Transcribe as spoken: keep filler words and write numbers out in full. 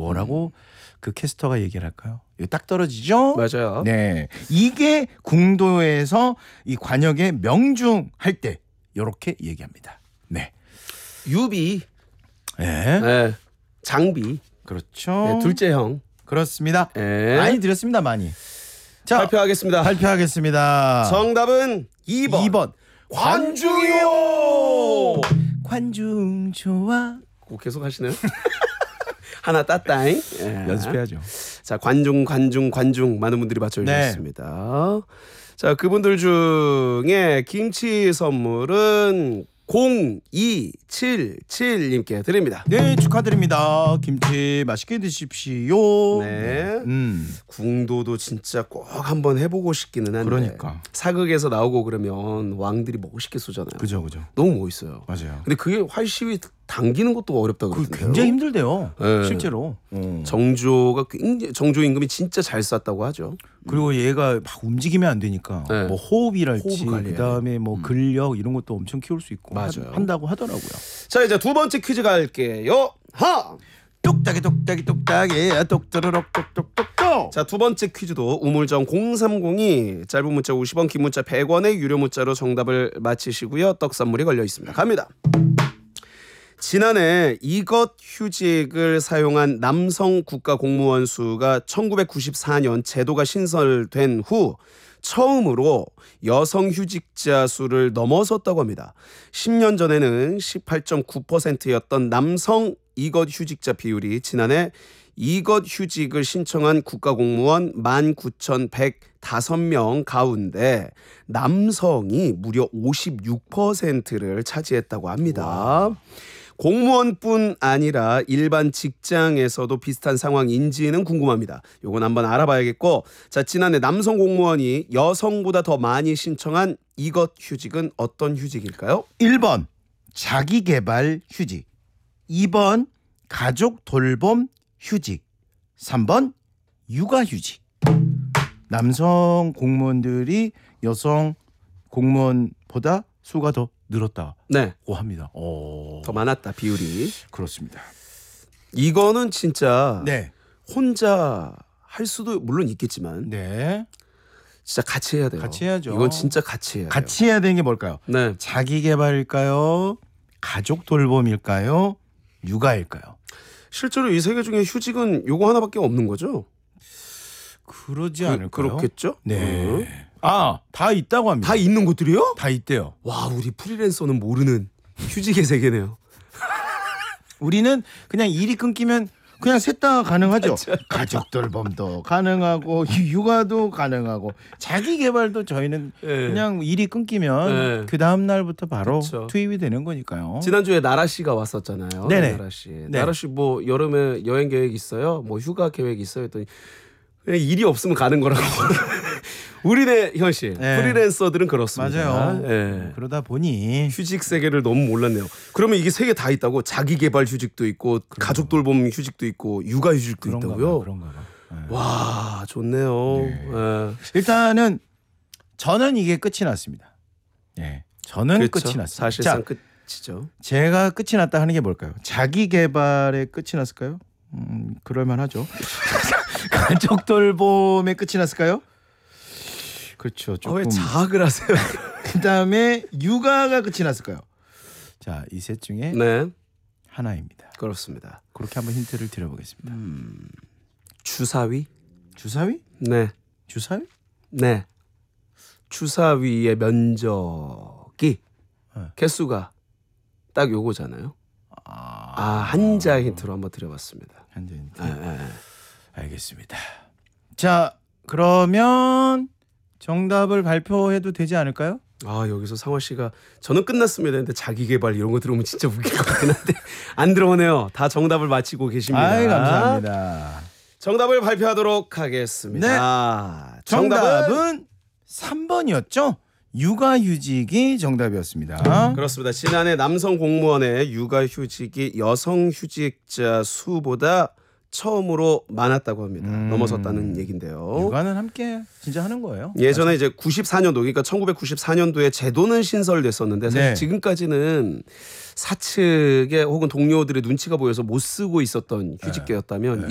뭐라고 음. 그 캐스터가 얘기를 할까요? 이거 딱 떨어지죠? 맞아요. 네, 이게 궁도에서 이 관역에 명중할 때 이렇게 얘기합니다. 네, 유비, 네, 네. 장비, 그렇죠. 네, 둘째 형. 그렇습니다. 네. 많이 드렸습니다, 많이. 자, 발표하겠습니다. 발표하겠습니다. 정답은 이 번. 이 번. 관중이요. 관중 좋아. 꼭 계속 하시네요. 하나 따따잉. 예. 연습해야죠. 자, 관중 관중 관중 많은 분들이 맞춰주셨습니다. 네. 자, 그분들 중에 김치 선물은 공이칠칠님께 드립니다. 네, 축하드립니다. 김치 맛있게 드십시오. 네. 음. 궁도도 진짜 꼭 한번 해보고 싶기는 한데. 그러니까. 사극에서 나오고 그러면 왕들이 멋있게 쏘잖아요. 그죠, 그죠. 너무 멋있어요. 맞아요. 근데 그게 활시위 당기는 것도 어렵다 그러던데요. 굉장히 힘들대요. 네. 실제로. 어. 정조가 굉장히 정조 임금이 진짜 잘 쐈다고 하죠. 그리고 얘가 막 움직이면 안 되니까 네. 뭐 호흡이랄지 호흡 그다음에 뭐 음. 근력 이런 것도 엄청 키울 수 있고 맞아요. 하, 한다고 하더라고요. 자, 이제 두 번째 퀴즈 갈게요. 하! 똑딱이 똑딱이 똑딱이 똑또르륵 똑똑똑똑. 자, 두 번째 퀴즈도 우물정 공삼공이 짧은 문자 오십 원, 긴 문자 백 원의 유료 문자로 정답을 맞히시고요. 떡 선물이 걸려 있습니다. 갑니다. 지난해 이것 휴직을 사용한 남성 국가 공무원 수가 천구백구십사 년 제도가 신설된 후 처음으로 여성 휴직자 수를 넘어섰다고 합니다. 십 년 전에는 십팔 점 구 퍼센트였던 남성 이것 휴직자 비율이 지난해 이것 휴직을 신청한 국가공무원 만 구천백오 명 가운데 남성이 무려 오십육 퍼센트를 차지했다고 합니다. 와. 공무원뿐 아니라 일반 직장에서도 비슷한 상황인지는 궁금합니다. 요건 한번 알아봐야겠고, 자, 지난해 남성 공무원이 여성보다 더 많이 신청한 이것 휴직은 어떤 휴직일까요? 일 번 자기개발 휴직, 이 번 가족 돌봄 휴직, 삼 번 육아휴직. 남성 공무원들이 여성 공무원보다 수가 더 늘었다고 네. 합니다. 오. 더 많았다, 비율이. 그렇습니다. 이거는 진짜 네. 혼자 할 수도 물론 있겠지만 네. 진짜 같이 해야 돼요. 같이 해야죠. 이건 진짜 같이 해야 돼요. 같이 해야 되는 게 뭘까요? 네. 자기개발일까요? 가족 돌봄일까요? 육아일까요? 실제로 이 세 개 중에 휴직은 요거 하나밖에 없는 거죠? 그러지 그, 않을까요? 그렇겠죠? 네. 어. 아, 다 있다고 합니다. 다 있는 곳들이요? 다 있대요. 와, 우리 프리랜서는 모르는 휴직의 세계네요. 우리는 그냥 일이 끊기면 그냥 셋 다 가능하죠. 가족 돌봄도 가능하고 육아도 가능하고 자기 개발도 저희는 네. 그냥 일이 끊기면 네. 그 다음 날부터 바로 그쵸. 투입이 되는 거니까요. 지난주에 나라 씨가 왔었잖아요. 네네. 나라 씨. 네. 나라 씨 뭐 여름에 여행 계획 있어요? 뭐 휴가 계획 있어요? 했더니 그냥 일이 없으면 가는 거라고. 우리네 현실 네. 프리랜서들은 그렇습니다. 맞아요. 네. 그러다 보니 휴직 세계를 너무 몰랐네요. 그러면 이게 세 개 다 있다고? 자기 개발 휴직도 있고 가족 돌봄 휴직도 있고 육아 휴직도 그런가 있다고요? 봐, 그런가 봐. 네. 와, 좋네요. 네. 네. 일단은 저는 이게 끝이 났습니다. 네. 저는 그렇죠. 끝이 났습니다. 사실상 자, 끝이죠. 제가 끝이 났다 하는 게 뭘까요? 자기 개발의 끝이 났을까요? 음, 그럴 만하죠. 가족 돌봄의 끝이 났을까요? 그렇죠. 조금. 아, 왜 자학을 하세요? 그다음에 육아가 끝이 났을까요? 자, 이 셋 중에 네. 하나입니다. 그렇습니다. 그렇게 한번 힌트를 드려보겠습니다. 음, 주사위? 주사위? 네. 주사위? 네. 주사위의 면적이 네. 개수가 딱 요거잖아요. 아, 아 한자 힌트로 한번 드려봤습니다. 한자 힌트. 네, 네. 알겠습니다. 자, 그러면 정답을 발표해도 되지 않을까요? 아, 여기서 상화 씨가 저는 끝났습니다. 근데 자기 개발 이런 거 들어오면 진짜 웃길 것 같긴 한데 안 들어오네요. 다 정답을 맞히고 계십니다. 아이, 감사합니다. 정답을 발표하도록 하겠습니다. 네. 정답은, 정답은 삼 번이었죠? 육아휴직이 정답이었습니다. 그렇습니다. 지난해 남성 공무원의 육아휴직이 여성 휴직자 수보다 처음으로 많았다고 합니다. 음. 넘어섰다는 얘긴데요. 육아는 함께 진짜 하는 거예요. 예전에 이제 구십사 년도 그러니까 천구백구십사 년도에 제도는 신설됐었는데 사실 네. 지금까지는 사측의 혹은 동료들의 눈치가 보여서 못 쓰고 있었던 휴직계였다면 네.